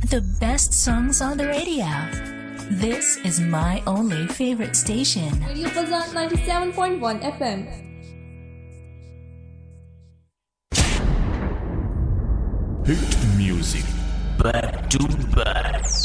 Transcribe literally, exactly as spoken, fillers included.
The best songs on the radio. This is my only favorite station. Radio Fazan ninety-seven point one F M. Hit music back to back.